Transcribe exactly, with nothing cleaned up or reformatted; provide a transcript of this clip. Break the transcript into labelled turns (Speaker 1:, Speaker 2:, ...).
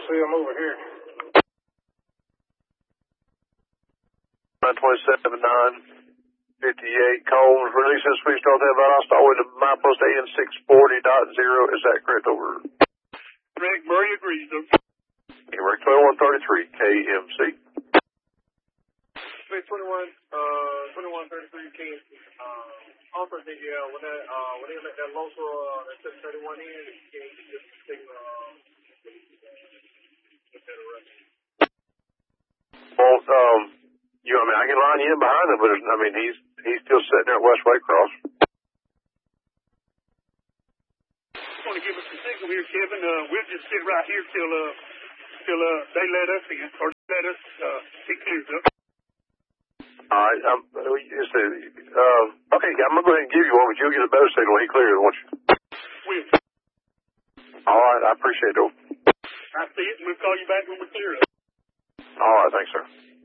Speaker 1: see him over here.
Speaker 2: nine twenty-seven nine fifty-eight Combs, releasing speed north outbound hostile with a milepost A N six forty dot zero. Is that correct? Over.
Speaker 3: Correct. Murray agrees, though.
Speaker 2: Correct. twenty-one thirty-three K M C.
Speaker 1: twenty-one, uh, twenty-one thirty-three K M C. Uh, also, the, uh, when that, uh, when they let that local, uh, that seven thirty-one in, can you just take, uh, get that arrest?
Speaker 2: Well, um, you, I mean, I can line you in behind him, but I mean, he's, he's still sitting there at West Waycross.
Speaker 3: Just want to give us a signal here, Kevin. Uh, we'll just sit right here till, uh, till, uh, they let us in, or let us, uh, get cleared up.
Speaker 2: All right. Um, just, uh, okay, I'm going to go ahead and give you one, but you'll get a better signal when he clears, won't you?
Speaker 3: Will.
Speaker 2: All right. I appreciate it.
Speaker 3: I see it, and we'll call you back when we're clear up.
Speaker 2: All right. Thanks, sir.